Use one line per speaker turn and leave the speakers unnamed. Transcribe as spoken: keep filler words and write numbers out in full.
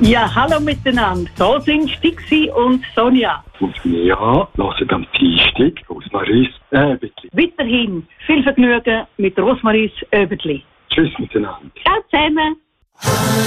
Ja, hallo miteinander. So sind Stixi und Sonja.
Und wir hören am Dienstag Rosmaries Öbetli.
Weiterhin viel Vergnügen mit Rosmaries Öbetli.
Tschüss miteinander.
Ciao zusammen.